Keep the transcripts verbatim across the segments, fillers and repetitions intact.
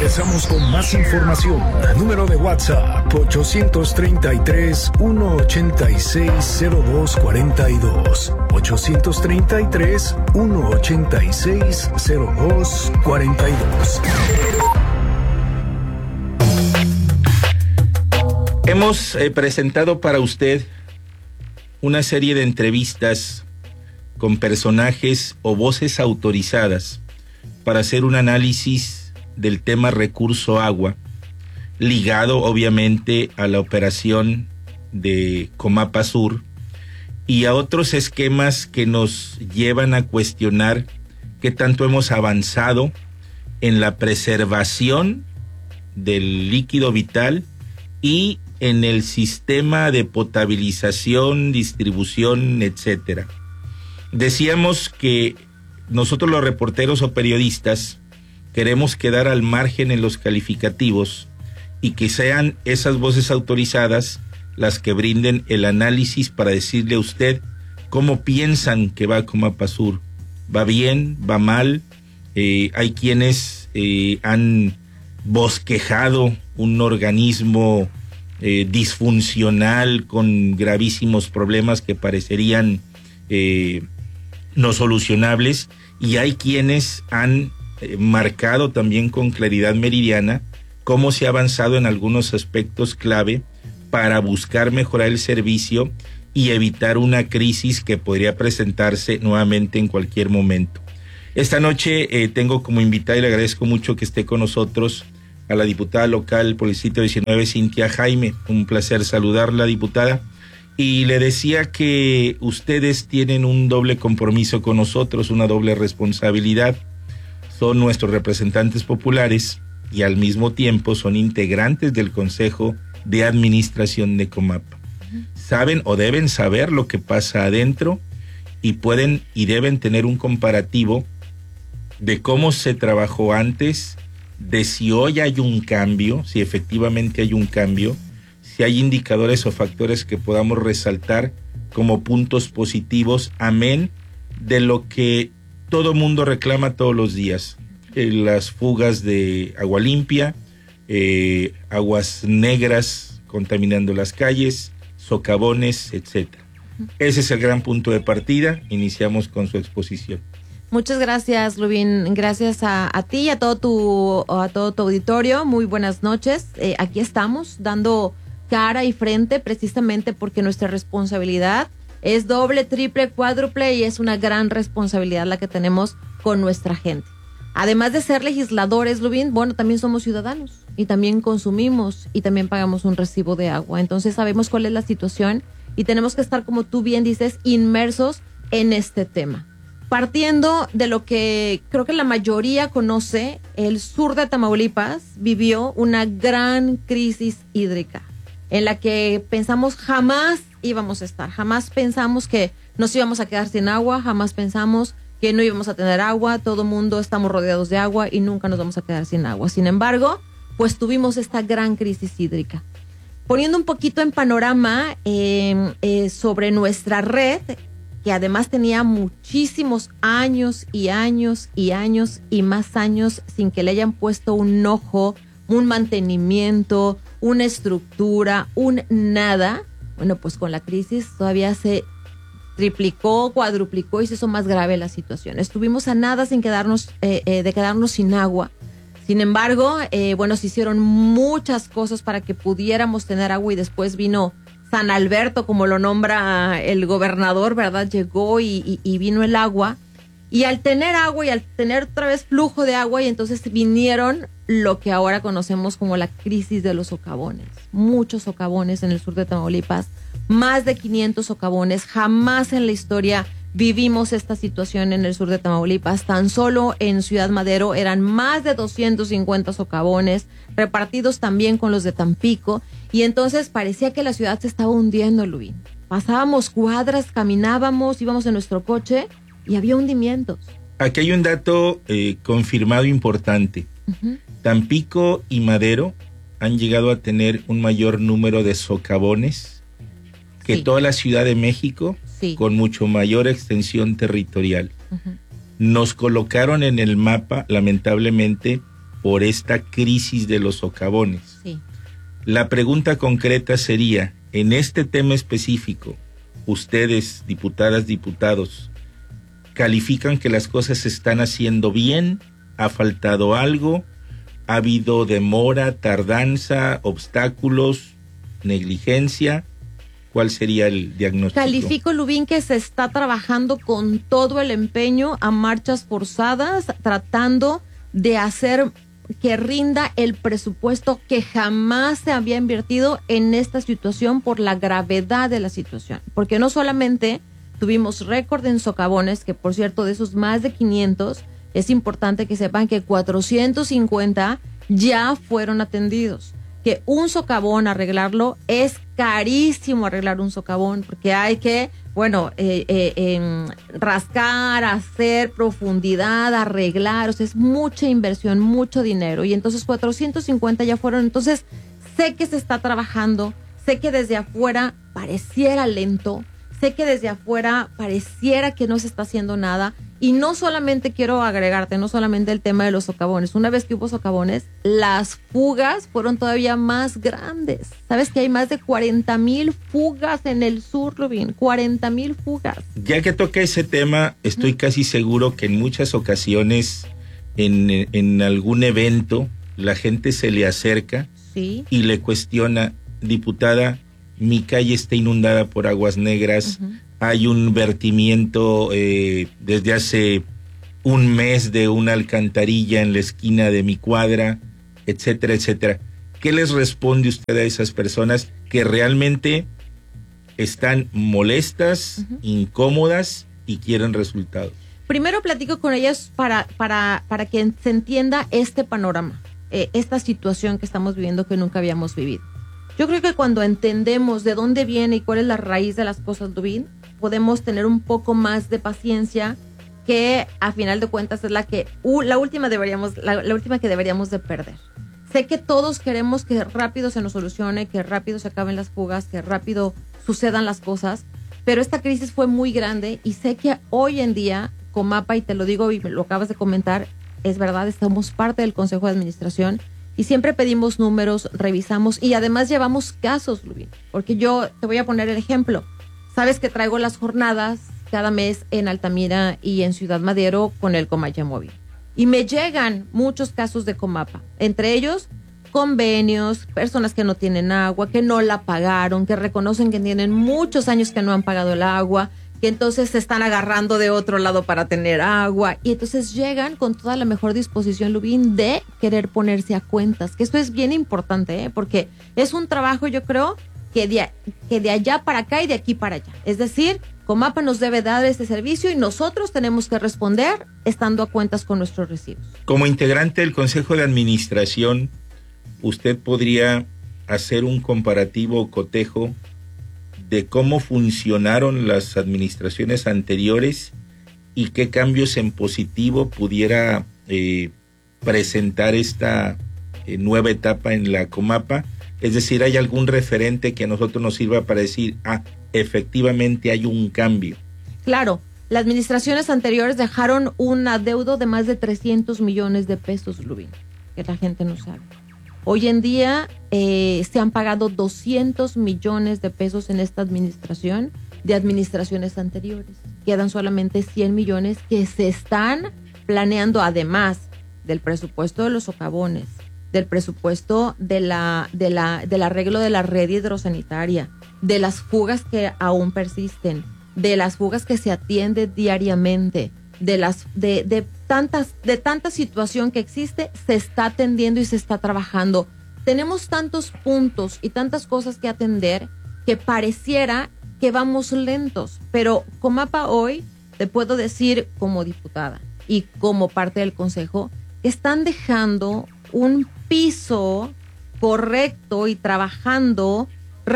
Regresamos con más información. Número de WhatsApp ochocientos treinta y tres, ciento ochenta y seis, cero dos cuarenta y dos. ochocientos treinta y tres, ciento ochenta y seis, cero dos cuarenta y dos. Hemos eh, presentado para usted una serie de entrevistas con personajes o voces autorizadas para hacer un análisis del tema recurso agua, ligado obviamente a la operación de Comapa Sur y a otros esquemas que nos llevan a cuestionar qué tanto hemos avanzado en la preservación del líquido vital y en el sistema de potabilización, distribución, etcétera. Decíamos que nosotros los reporteros o periodistas queremos quedar al margen en los calificativos y que sean esas voces autorizadas las que brinden el análisis para decirle a usted cómo piensan que va Comapa Sur. ¿Va bien? ¿Va mal? Eh, hay quienes eh, han bosquejado un organismo eh, disfuncional con gravísimos problemas que parecerían eh, no solucionables, y hay quienes han eh, marcado también con claridad meridiana cómo se ha avanzado en algunos aspectos clave para buscar mejorar el servicio y evitar una crisis que podría presentarse nuevamente en cualquier momento. Esta noche eh, tengo como invitada, y le agradezco mucho que esté con nosotros, a la diputada local por el distrito diecinueve, Cintia Jaime. Un placer saludarla, diputada. Y le decía que ustedes tienen un doble compromiso con nosotros, una doble responsabilidad. Son nuestros representantes populares y al mismo tiempo son integrantes del Consejo de Administración de Comapa. Saben o deben saber lo que pasa adentro y pueden y deben tener un comparativo de cómo se trabajó antes, de si hoy hay un cambio, si efectivamente hay un cambio, si hay indicadores o factores que podamos resaltar como puntos positivos, amén de lo que todo mundo reclama todos los días, eh, las fugas de agua limpia, eh, aguas negras contaminando las calles, socavones, etcétera. Ese es el gran punto de partida. Iniciamos con su exposición. Muchas gracias, Rubín. Gracias a, a ti y a todo tu a todo tu auditorio. Muy buenas noches. Eh, aquí estamos dando cara y frente, precisamente porque nuestra responsabilidad es doble, triple, cuádruple, y es una gran responsabilidad la que tenemos con nuestra gente. Además de ser legisladores, Rubín, bueno, también somos ciudadanos y también consumimos y también pagamos un recibo de agua. Entonces sabemos cuál es la situación y tenemos que estar, como tú bien dices, inmersos en este tema. Partiendo de lo que creo que la mayoría conoce, el sur de Tamaulipas vivió una gran crisis hídrica en la que pensamos jamás íbamos a estar, jamás pensamos que nos íbamos a quedar sin agua, jamás pensamos que no íbamos a tener agua, todo mundo estamos rodeados de agua y nunca nos vamos a quedar sin agua. Sin embargo, pues tuvimos esta gran crisis hídrica. Poniendo un poquito en panorama eh, eh, sobre nuestra red, que además tenía muchísimos años y años y años y más años sin que le hayan puesto un ojo, un mantenimiento, una estructura, un nada. Bueno, pues con la crisis todavía se triplicó, cuadruplicó y se hizo más grave la situación. Estuvimos a nada sin quedarnos, eh, eh, de quedarnos sin agua. Sin embargo, eh, bueno, se hicieron muchas cosas para que pudiéramos tener agua, y después vino San Alberto, como lo nombra el gobernador, ¿verdad? Llegó y, y, y vino el agua. Y al tener agua y al tener otra vez flujo de agua, y entonces vinieron lo que ahora conocemos como la crisis de los socavones. Muchos socavones en el sur de Tamaulipas, más de quinientos socavones. Jamás en la historia vivimos esta situación en el sur de Tamaulipas. Tan solo en Ciudad Madero eran más de doscientos cincuenta socavones, repartidos también con los de Tampico. Y entonces parecía que la ciudad se estaba hundiendo, Luis. Pasábamos cuadras, caminábamos, íbamos en nuestro coche y había hundimientos. Aquí hay un dato eh, confirmado importante. Uh-huh. Tampico y Madero han llegado a tener un mayor número de socavones que sí. toda la Ciudad de México, sí. con mucho mayor extensión territorial. Uh-huh. Nos colocaron en el mapa, lamentablemente, por esta crisis de los socavones. Sí. La pregunta concreta sería, en este tema específico, ustedes, diputadas, diputados, ¿califican que las cosas se están haciendo bien? ¿Ha faltado algo? ¿Ha habido demora, tardanza, obstáculos, negligencia? ¿Cuál sería el diagnóstico? Califico, Lubín, que se está trabajando con todo el empeño a marchas forzadas, tratando de hacer que rinda el presupuesto que jamás se había invertido en esta situación por la gravedad de la situación. Porque no solamente tuvimos récord en socavones, que por cierto de esos más de quinientos, es importante que sepan que cuatrocientos cincuenta ya fueron atendidos. Que un socavón, arreglarlo, es carísimo arreglar un socavón, porque hay que, bueno, eh, eh, eh, rascar, hacer profundidad, arreglar, o sea, es mucha inversión, mucho dinero, y entonces cuatrocientos cincuenta ya fueron. Entonces sé que se está trabajando, sé que desde afuera pareciera lento, sé que desde afuera pareciera que no se está haciendo nada. Y no solamente quiero agregarte, no solamente el tema de los socavones. Una vez que hubo socavones, las fugas fueron todavía más grandes. ¿Sabes que hay más de cuarenta mil fugas en el sur, Rubín? cuarenta mil fugas. Ya que toca ese tema, estoy uh-huh. casi seguro que en muchas ocasiones, en, en algún evento, la gente se le acerca sí. y le cuestiona, diputada, mi calle está inundada por aguas negras, uh-huh. hay un vertimiento eh, desde hace un mes de una alcantarilla en la esquina de mi cuadra, etcétera, etcétera. ¿Qué les responde usted a esas personas que realmente están molestas, uh-huh. incómodas y quieren resultados? Primero platico con ellas para, para, para que se entienda este panorama, eh, esta situación que estamos viviendo que nunca habíamos vivido. Yo creo que cuando entendemos de dónde viene y cuál es la raíz de las cosas, Lubín, podemos tener un poco más de paciencia, que a final de cuentas es la que uh, la última deberíamos la, la última que deberíamos de perder. Sé que todos queremos que rápido se nos solucione, que rápido se acaben las fugas, que rápido sucedan las cosas, pero esta crisis fue muy grande y sé que hoy en día Comapa, y te lo digo y me lo acabas de comentar, es verdad, estamos parte del Consejo de Administración y siempre pedimos números, revisamos y además llevamos casos, Lubín, porque yo te voy a poner el ejemplo. Sabes que traigo las jornadas cada mes en Altamira y en Ciudad Madero con el Comaya Móvil. Y me llegan muchos casos de Comapa, entre ellos convenios, personas que no tienen agua, que no la pagaron, que reconocen que tienen muchos años que no han pagado el agua, que entonces se están agarrando de otro lado para tener agua. Y entonces llegan con toda la mejor disposición, Lubín, de querer ponerse a cuentas. Que esto es bien importante, ¿eh? Porque es un trabajo, yo creo, que de, que de allá para acá y de aquí para allá. Es decir, Comapa nos debe dar este servicio y nosotros tenemos que responder estando a cuentas con nuestros recibos. Como integrante del Consejo de Administración, ¿usted podría hacer un comparativo o cotejo de cómo funcionaron las administraciones anteriores y qué cambios en positivo pudiera eh, presentar esta eh, nueva etapa en la Comapa? Es decir, ¿hay algún referente que a nosotros nos sirva para decir, ah, efectivamente hay un cambio? Claro, las administraciones anteriores dejaron un adeudo de más de trescientos millones de pesos, Lubín, que la gente no sabe. Hoy en día eh, se han pagado doscientos millones de pesos en esta administración de administraciones anteriores. Quedan solamente cien millones que se están planeando, además del presupuesto de los socavones, del presupuesto de la, de la, del arreglo de la red hidrosanitaria, de las fugas que aún persisten, de las fugas que se atienden diariamente, de las de, de tantas de tanta situación que existe, se está atendiendo y se está trabajando. Tenemos tantos puntos y tantas cosas que atender que pareciera que vamos lentos, pero Comapa hoy, te puedo decir como diputada y como parte del consejo, están dejando un piso correcto y trabajando,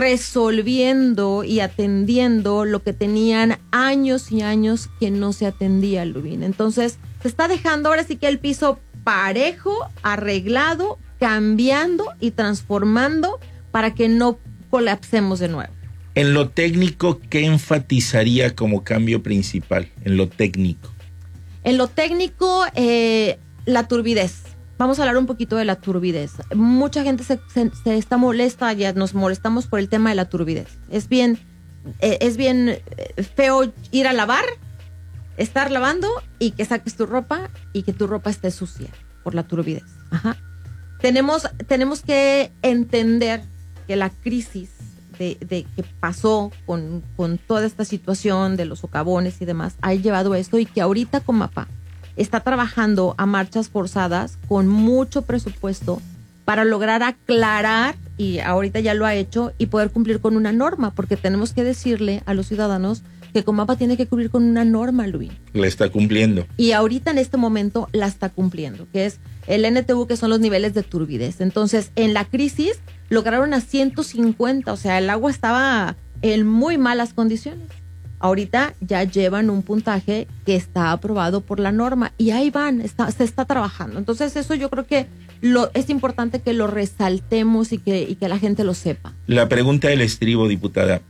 resolviendo y atendiendo lo que tenían años y años que no se atendía, Lubín. Entonces, se está dejando ahora sí que el piso parejo, arreglado, cambiando y transformando para que no colapsemos de nuevo. En lo técnico, ¿qué enfatizaría como cambio principal? En lo técnico. En lo técnico, eh, la turbidez. vamos a hablar un poquito de la turbidez. Mucha gente se, se, se está molesta, ya nos molestamos por el tema de la turbidez. Es bien, eh, es bien eh, feo ir a lavar, estar lavando y que saques tu ropa y que tu ropa esté sucia por la turbidez. Ajá. Tenemos, tenemos que entender que la crisis de, de que pasó con, con toda esta situación de los socavones y demás ha llevado a esto, y que ahorita Comapa está trabajando a marchas forzadas con mucho presupuesto para lograr aclarar, y ahorita ya lo ha hecho, y poder cumplir con una norma, porque tenemos que decirle a los ciudadanos que Comapa tiene que cumplir con una norma, Luis. La está cumpliendo. Y ahorita en este momento la está cumpliendo, que es el N T U, que son los niveles de turbidez. Entonces, en la crisis lograron a ciento cincuenta, o sea, el agua estaba en muy malas condiciones. Ahorita ya llevan un puntaje que está aprobado por la norma y ahí van, está, se está trabajando. Entonces, eso yo creo que lo, es importante que lo resaltemos y que, y que la gente lo sepa. La pregunta del estribo, diputada.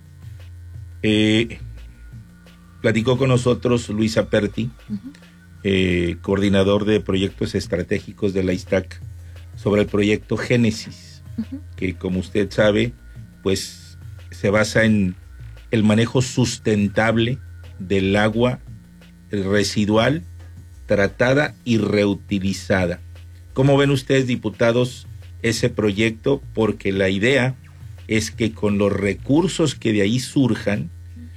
Eh, platicó con nosotros Luisa Perti, uh-huh. eh, coordinador de proyectos estratégicos de la ISTAC, sobre el proyecto Génesis, uh-huh. que, como usted sabe, pues se basa en el manejo sustentable del agua residual, tratada y reutilizada. ¿Cómo ven ustedes, diputados, ese proyecto? Porque la idea es que con los recursos que de ahí surjan,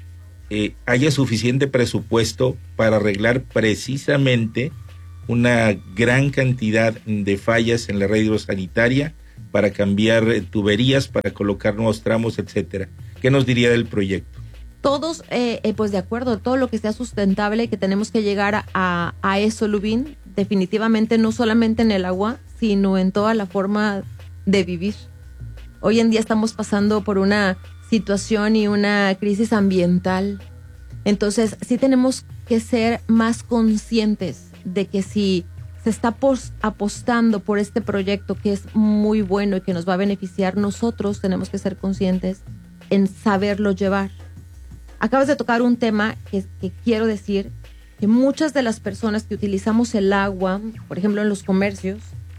eh, haya suficiente presupuesto para arreglar precisamente una gran cantidad de fallas en la red hidrosanitaria, para cambiar eh, tuberías, para colocar nuevos tramos, etcétera. ¿Qué nos diría del proyecto? Todos, eh, eh, pues de acuerdo, todo lo que sea sustentable, que tenemos que llegar a, a eso, Lubín, definitivamente no solamente en el agua, sino en toda la forma de vivir. Hoy en día estamos pasando por una situación y una crisis ambiental. Entonces, sí tenemos que ser más conscientes de que si se está pos- apostando por este proyecto, que es muy bueno y que nos va a beneficiar, nosotros tenemos que ser conscientes en saberlo llevar. Acabas de tocar un tema que, que quiero decir, que muchas de las personas que utilizamos el agua, por ejemplo en los comercios,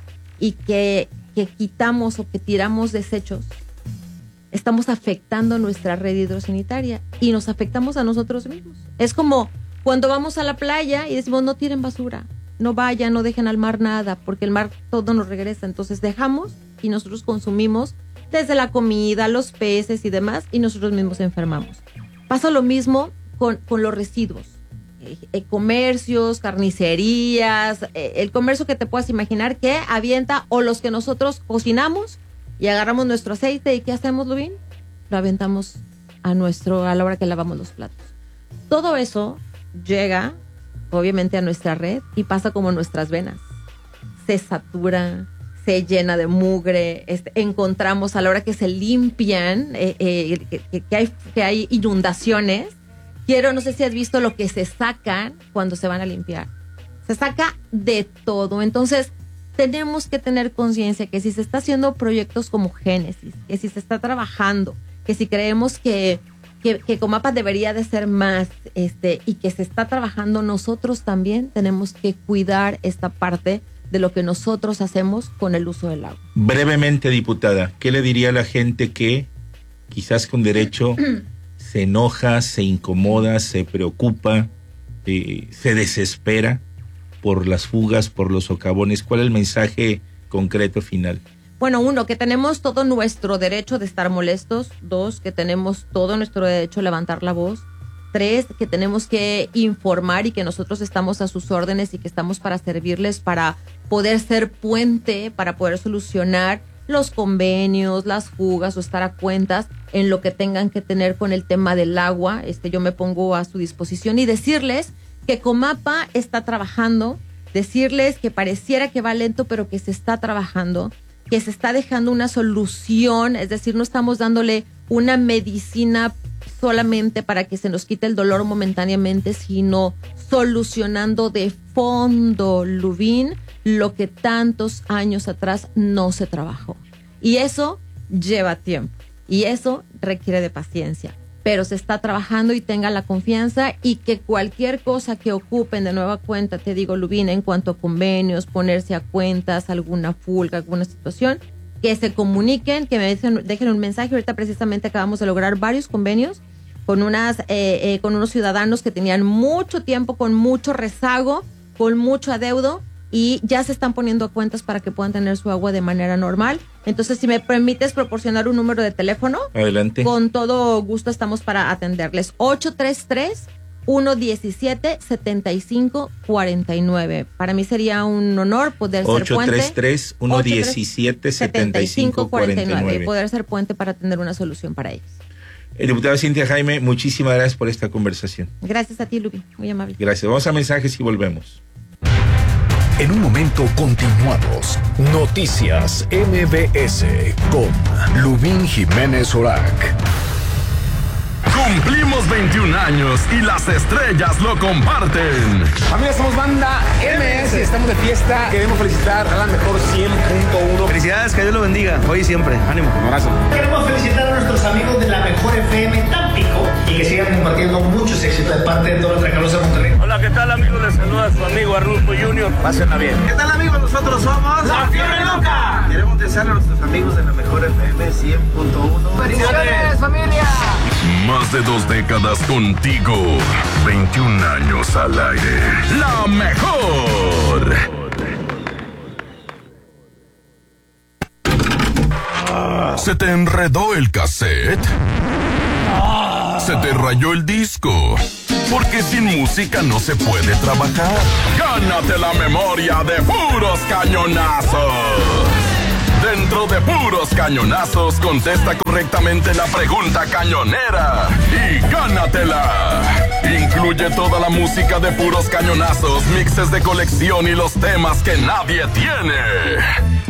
y que, que quitamos o que tiramos desechos, estamos afectando nuestra red hidrosanitaria y nos afectamos a nosotros mismos. Es como cuando vamos a la playa y decimos no tiren basura, no vayan, no dejen al mar nada, porque el mar todo nos regresa. Entonces dejamos y nosotros consumimos desde la comida, los peces y demás, y nosotros mismos enfermamos. Pasa lo mismo con, con los residuos. Eh, eh, comercios, carnicerías, eh, el comercio que te puedas imaginar que avienta, o los que nosotros cocinamos y agarramos nuestro aceite, ¿y qué hacemos, Lubín? Lo aventamos a, nuestro, a la hora que lavamos los platos. Todo eso llega, obviamente, a nuestra red y pasa como nuestras venas. Se satura, se llena de mugre, este, encontramos a la hora que se limpian, eh, eh, que, que, hay, que hay inundaciones. Quiero, no sé si has visto lo que se sacan cuando se van a limpiar. Se saca de todo. Entonces, tenemos que tener conciencia que si se está haciendo proyectos como Génesis, que si se está trabajando, que si creemos que, que, que Comapa debería de ser más, este, y que se está trabajando, nosotros también tenemos que cuidar esta parte de lo que nosotros hacemos con el uso del agua. Brevemente, diputada, ¿qué le diría a la gente que quizás con derecho se enoja, se incomoda, se preocupa, eh, se desespera por las fugas, por los socavones? ¿Cuál es el mensaje concreto final? Bueno, uno, que tenemos todo nuestro derecho de estar molestos. Dos, que tenemos todo nuestro derecho a levantar la voz. Tres, que tenemos que informar y que nosotros estamos a sus órdenes y que estamos para servirles, para poder ser puente, para poder solucionar los convenios, las fugas o estar a cuentas en lo que tengan que tener con el tema del agua. Este, yo me pongo a su disposición y decirles que Comapa está trabajando, decirles que pareciera que va lento, pero que se está trabajando, que se está dejando una solución, es decir, no estamos dándole una medicina solamente para que se nos quite el dolor momentáneamente, sino solucionando de fondo, Lubín, lo que tantos años atrás no se trabajó. Y eso lleva tiempo, y eso requiere de paciencia. pero se está trabajando y tenga la confianza y que cualquier cosa que ocupen de nueva cuenta, te digo, Lubín, en cuanto a convenios, ponerse a cuentas, alguna fulga, alguna situación, que se comuniquen, que me dejen, dejen un mensaje. Ahorita precisamente acabamos de lograr varios convenios con, unas, eh, eh, con unos ciudadanos que tenían mucho tiempo, con mucho rezago, con mucho adeudo, y ya se están poniendo a cuentas para que puedan tener su agua de manera normal. Entonces, si me permites proporcionar un número de teléfono, adelante. Con todo gusto estamos para atenderles. ocho tres tres, uno uno siete, siete cinco cuatro nueve. Para mí sería un honor poder ser puente. ocho tres tres, uno uno siete, siete cinco cuatro nueve. Y poder ser puente para tener una solución para ellos. El diputado Cintia Jaime, muchísimas gracias por esta conversación. Gracias a ti, Lubi. Muy amable. Gracias. Vamos a mensajes y volvemos. En un momento continuamos. Noticias M B S con Lubín Jiménez Orac. Cumplimos veintiún años y las estrellas lo comparten. Familia, somos banda M S, estamos de fiesta. Queremos felicitar a la mejor cien punto uno. Felicidades, que Dios lo bendiga, hoy y siempre. Ánimo. Un abrazo. Queremos felicitar a nuestros amigos de la mejor F M Tampico y que sigan compartiendo muchos éxitos de parte de toda nuestra calusa Monterrey. Hola, ¿qué tal, amigos? Les saluda su amigo Arnulfo junior Pásenla bien. ¿Qué tal, amigos? Nosotros somos La Fiebre Loca. Queremos desearle a nuestros amigos de la mejor F M cien punto uno. ¡Felicidades, familia! Más de dos décadas contigo. veintiún años al aire. La mejor. ¿Se te enredó el cassette? ¿Se te rayó el disco? Porque sin música no se puede trabajar. Gánate la memoria de Puros Cañonazos. Dentro de Puros Cañonazos, contesta correctamente la pregunta cañonera y gánatela. Incluye toda la música de Puros Cañonazos, mixes de colección y los temas que nadie tiene.